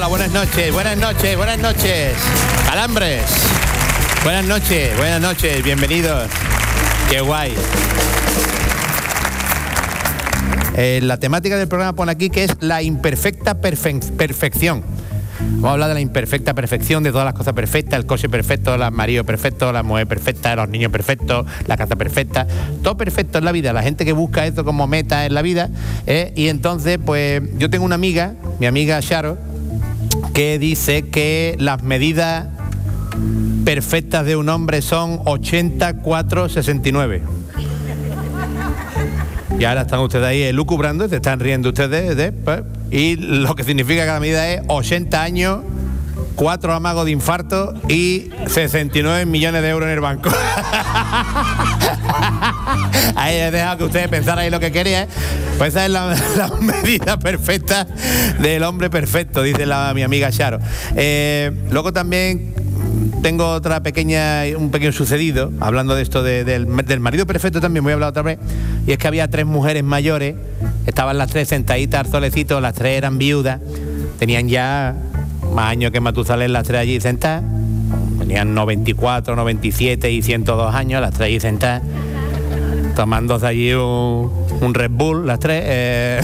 Hola, buenas noches, buenas noches, buenas noches. Calambres. Buenas noches, bienvenidos. Qué guay. La temática del programa pone aquí que es la imperfecta perfección. Vamos a hablar de la imperfecta perfección, de todas las cosas perfectas, el coche perfecto, el marido perfecto, la mujer perfecta, los niños perfectos, la casa perfecta, todo perfecto en la vida, la gente que busca esto como meta en la vida, y entonces pues yo tengo una amiga, mi amiga Charo, que dice que las medidas perfectas de un hombre son 84, 69. Y ahora están ustedes ahí elucubrando, se están riendo ustedes, y lo que significa cada medida es 80 años, 4 amagos de infarto y 69 millones de euros en el banco. Ahí he dejado que ustedes pensaran ahí lo que querían. Pues esa es la medida perfecta del hombre perfecto, dice mi amiga Charo. Luego también tengo un pequeño sucedido, hablando de esto del marido perfecto también voy a hablar otra vez, y es que había 3 mujeres mayores, estaban las 3 sentaditas al solecito, las 3 eran viudas, tenían ya más años que Matusalén las 3 allí sentadas, tenían 94, 97 y 102 años, las 3 allí sentadas, tomándose allí un Red Bull, las 3.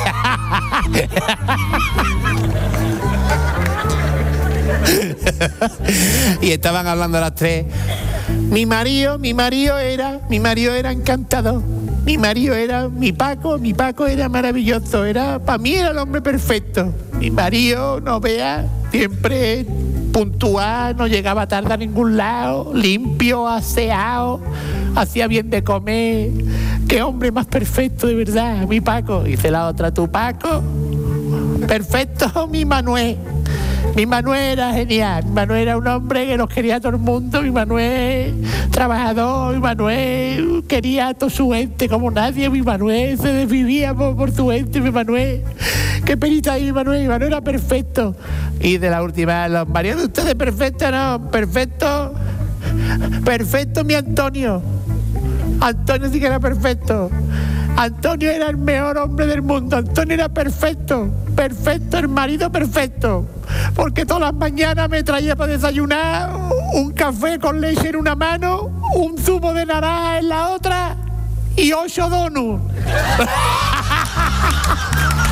Y estaban hablando las 3. Mi marido era encantador. Mi marido era mi Paco era maravilloso, para mí era el hombre perfecto. Mi marido, no vea, siempre puntual, no llegaba tarde a ningún lado, limpio, aseado, hacía bien de comer. Qué hombre más perfecto, de verdad, mi Paco. Dice la otra, tu Paco, perfecto, mi Manuel. Mi Manuel era genial, mi Manuel era un hombre que nos quería a todo el mundo, mi Manuel trabajador, mi Manuel quería a toda su gente como nadie, mi Manuel se desvivía por su gente, mi Manuel, qué penita ahí mi Manuel era perfecto. Y de la última, los maridos de ustedes perfectos, no, perfecto mi Antonio sí que era perfecto. Antonio era el mejor hombre del mundo. Antonio era perfecto, el marido perfecto. Porque todas las mañanas me traía para desayunar un café con leche en una mano, un zumo de naranja en la otra y 8 donuts.